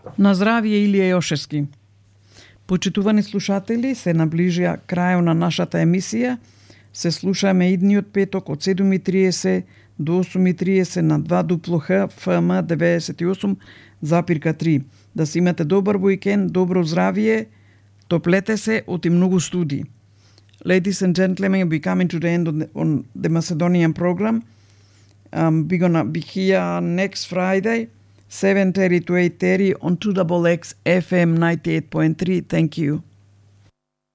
На здравие, Илија Јошевски. Почитувани слушатели, се наближија крајот на нашата емисија. Се слушаме идниот петок од 7:30 до 8:30 на 2Х ФМ 98,3. Да си имате добар уикенд, добро здравие, топлете се од и многу студи. Ladies and gentlemen, we're coming to the end on the Macedonian program. We're gonna be here next Friday, 7:30 to 8:30 on 2XX FM 98.3. Thank you.